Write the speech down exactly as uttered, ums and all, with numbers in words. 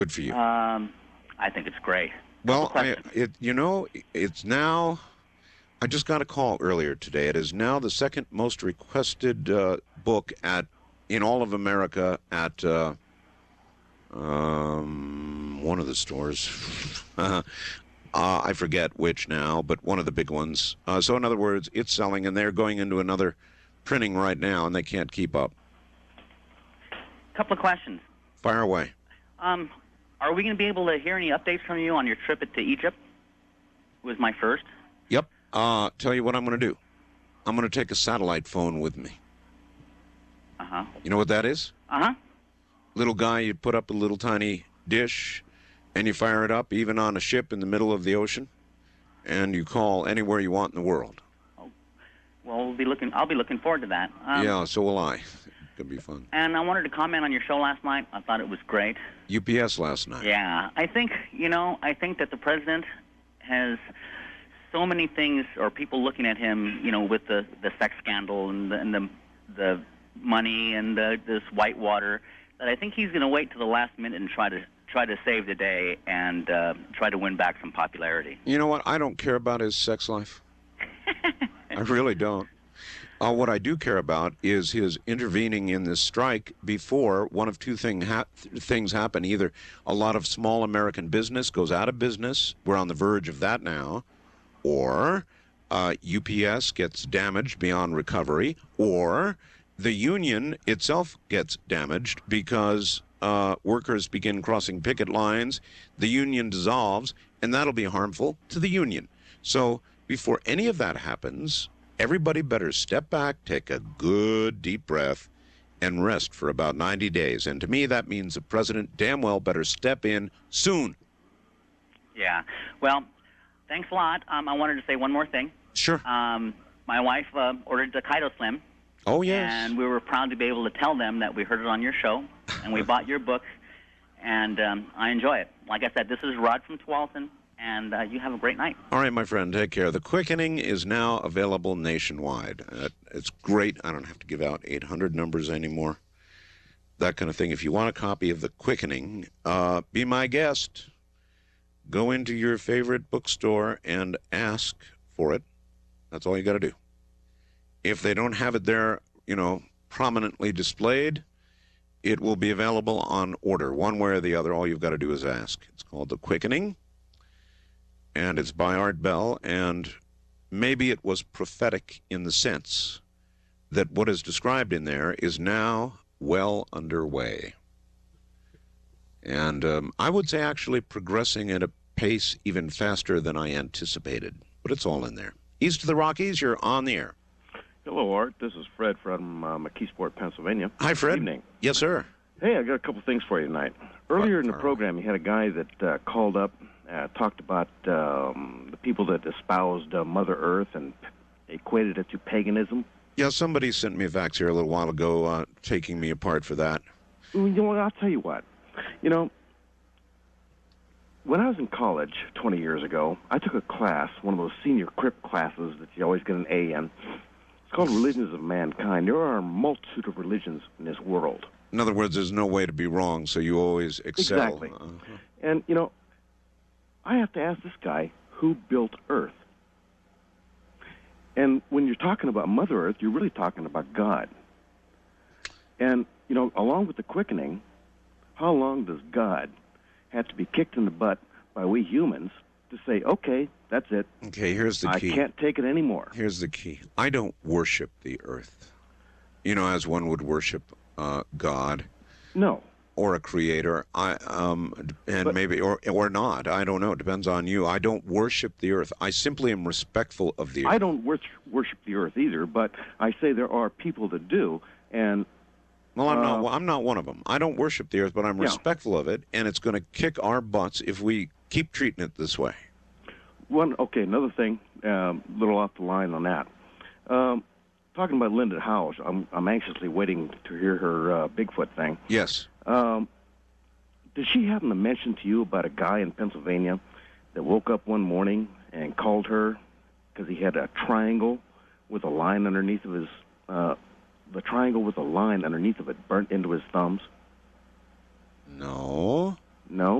Good for you. Um, I think it's great. Couple Well, I, questions. it, you know, it's now, I just got a call earlier today. It is now the second most requested uh, book at, in all of America at, uh, um, one of the stores. uh, I forget which now, but one of the big ones. Uh, so in other words, it's selling and they're going into another printing right now and they can't keep up. Couple of questions. Fire away. Um, are we going to be able to hear any updates from you on your trip to Egypt? Was my first. Yep. Uh, tell you what I'm going to do. I'm going to take a satellite phone with me. Uh-huh. You know what that is? Uh-huh. Little guy, you put up a little tiny dish, and you fire it up, even on a ship in the middle of the ocean, and you call anywhere you want in the world. Oh, well, we'll be looking. I'll be looking forward to that. Um, Yeah, so will I. It's going to be fun. And I wanted to comment on your show last night. I thought it was great. U P S last night. Yeah, I think, you know, I think that the president has so many things, or people looking at him, you know, with the, the sex scandal and the, and the, the money and the, this whitewater, that I think he's going to wait to the last minute and try to try to save the day and uh, try to win back some popularity. You know what? I don't care about his sex life. I really don't. Uh, what I do care about is his intervening in this strike before one of two thing ha- things happen. Either a lot of small American business goes out of business, we're on the verge of that now, or uh, U P S gets damaged beyond recovery, or the union itself gets damaged because uh, workers begin crossing picket lines, the union dissolves, and that'll be harmful to the union. So before any of that happens, everybody better step back, take a good deep breath, and rest for about ninety days. And to me, that means the president damn well better step in soon. Yeah. Well, thanks a lot. Um, I wanted to say one more thing. Sure. Um, my wife uh, ordered the Kaido Slim. Oh, yes. And we were proud to be able to tell them that we heard it on your show, and we bought your book, and um, I enjoy it. Like I said, this is Rod from Tualatin, and uh, you have a great night. All right, my friend, take care. The Quickening is now available nationwide. Uh, it's great. I don't have to give out eight hundred numbers anymore, that kind of thing. If you want a copy of The Quickening, uh, be my guest. Go into your favorite bookstore and ask for it. That's all you got to do. If they don't have it there, you know, prominently displayed, it will be available on order, one way or the other. All you've got to do is ask. It's called The Quickening, and it's by Art Bell, and maybe it was prophetic in the sense that what is described in there is now well underway. And um, I would say actually progressing at a pace even faster than I anticipated, but it's all in there. East of the Rockies, you're on the air. Hello, Art. This is Fred from uh, McKeesport, Pennsylvania. Hi, Fred. Good evening. Yes, sir. Hey, I got a couple things for you tonight. Earlier in the program, you had a guy that uh, called up, uh, talked about um, the people that espoused uh, Mother Earth and equated it to paganism. Yeah, somebody sent me a fax here a little while ago uh, taking me apart for that. You know what? I'll tell you what. You know, when I was in college twenty years ago, I took a class, one of those senior crypt classes that you always get an A in. It's called Religions of Mankind. There are a multitude of religions in this world. In other words, there's no way to be wrong, so you always excel. Exactly. Uh-huh. And, you know, I have to ask this guy, who built Earth? And when you're talking about Mother Earth, you're really talking about God. And, you know, along with the quickening, how long does God have to be kicked in the butt by we humans to say, okay, that's it. Okay, here's the key. I can't take it anymore. Here's the key. I don't worship the earth, you know, as one would worship uh, God. No. Or a creator, I um, and but, maybe or or not. I don't know. It depends on you. I don't worship the earth. I simply am respectful of the earth. I don't worship, worship the earth either, but I say there are people that do, and well, I'm uh, not. I'm not one of them. I don't worship the earth, but I'm yeah. respectful of it, and it's going to kick our butts if we keep treating it this way. One okay. Another thing, a um, little off the line on that. Um, talking about Linda House, I'm I'm anxiously waiting to hear her uh, Bigfoot thing. Yes. Um, did she happen to mention to you about a guy in Pennsylvania that woke up one morning and called her because he had a triangle with a line underneath of his, uh, the triangle with a line underneath of it burnt into his thumbs? No. No.